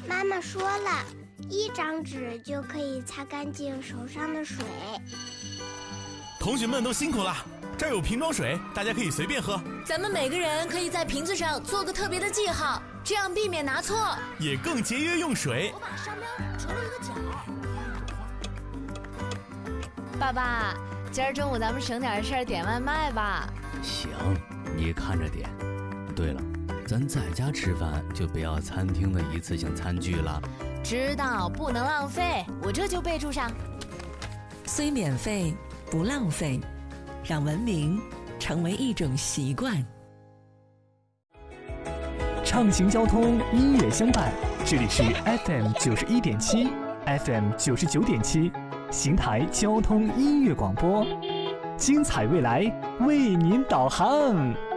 妈妈说了，1张纸就可以擦干净手上的水。 同学们都辛苦了，这儿有瓶装水，大家可以随便喝。 咱们每个人可以在瓶子上做个特别的记号，这样避免拿错， 也更节约用水。 我把商标折了一个角。爸爸，今儿中午咱们省点事儿点外卖吧。 行，你看着点。对了，咱在家吃饭就不要餐厅的一次性餐具了。 知道，不能浪费，我这就备注上。 虽免费，不浪费，让文明成为一种习惯。 畅行交通，音乐相伴，这里是 FM 91.7 FM 99.7邢台交通音乐广播，精彩未来为您导航。